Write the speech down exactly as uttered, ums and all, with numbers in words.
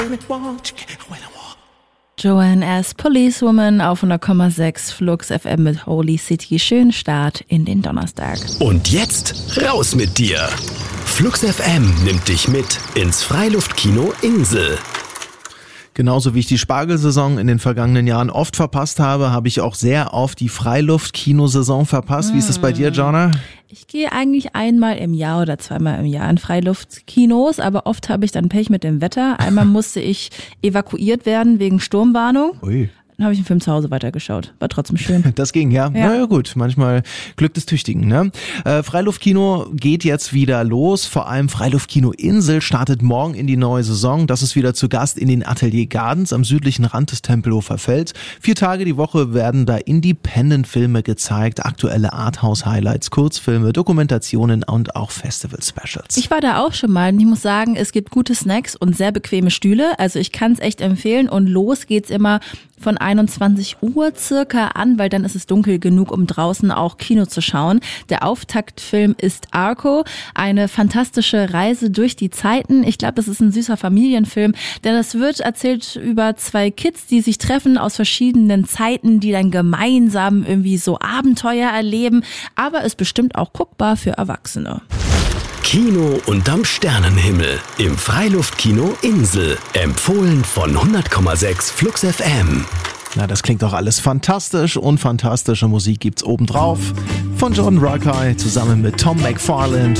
Joanne as Policewoman auf hundert Komma sechs Flux F M mit Holy City. Schönen Start in den Donnerstag. Und jetzt raus mit dir. Flux F M nimmt dich mit ins Freiluftkino Insel. Genauso wie ich die Spargelsaison in den vergangenen Jahren oft verpasst habe, habe ich auch sehr oft die Freiluftkinosaison verpasst. Wie ist es bei dir, Jonna? Ich gehe eigentlich einmal im Jahr oder zweimal im Jahr in Freiluftkinos, aber oft habe ich dann Pech mit dem Wetter. Einmal musste ich evakuiert werden wegen Sturmwarnung. Ui. Dann habe ich den Film zu Hause weitergeschaut. War trotzdem schön. Das ging, ja. Ja. Naja gut, manchmal Glück des Tüchtigen, ne? Äh, Freiluftkino geht jetzt wieder los. Vor allem Freiluftkino Insel startet morgen in die neue Saison. Das ist wieder zu Gast in den Atelier Gardens am südlichen Rand des Tempelhofer Felds. Vier Tage die Woche werden da Independent-Filme gezeigt, aktuelle Arthouse-Highlights, Kurzfilme, Dokumentationen und auch Festival-Specials. Ich war da auch schon mal und ich muss sagen, es gibt gute Snacks und sehr bequeme Stühle. Also ich kann es echt empfehlen und los geht's immer von einundzwanzig Uhr circa an, weil dann ist es dunkel genug, um draußen auch Kino zu schauen. Der Auftaktfilm ist Arco, eine fantastische Reise durch die Zeiten. Ich glaube, das ist ein süßer Familienfilm, denn es wird erzählt über zwei Kids, die sich treffen aus verschiedenen Zeiten, die dann gemeinsam irgendwie so Abenteuer erleben, aber ist bestimmt auch guckbar für Erwachsene. Kino unterm Sternenhimmel im Freiluftkino Insel. Empfohlen von hundert Komma sechs Flux F M. Na, das klingt doch alles fantastisch und fantastische Musik gibt's obendrauf. Von John Ruckey zusammen mit Tom McFarland.